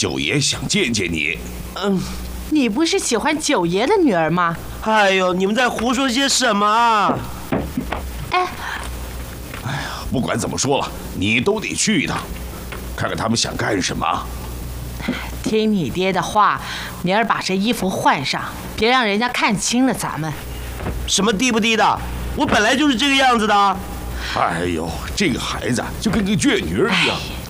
九爷想见见你。 你不是喜欢九爷的女儿吗？ 哎呦，你们在胡说些什么啊？ 哎呀， 不管怎么说了，你都得去一趟，看看他们想干什么。 听你爹的话，明儿把这衣服换上，别让人家看清了咱们。 什么低不低的？我本来就是这个样子的。 哎呦，这个孩子就跟个倔女儿一样。